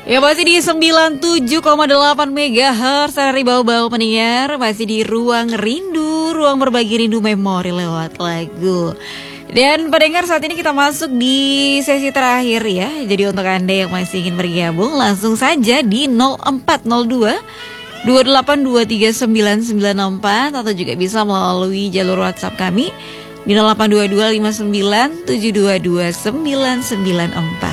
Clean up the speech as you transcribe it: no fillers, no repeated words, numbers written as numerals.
Ya masih di 97,8 MHz dari bau-bau pendengar. Masih di Ruang Rindu, ruang berbagi rindu memori lewat lagu. Dan pendengar, saat ini kita masuk di sesi terakhir ya. Jadi untuk Anda yang masih ingin bergabung, langsung saja di 0402 28239964 atau juga bisa melalui jalur WhatsApp kami di 0822 59 722 994.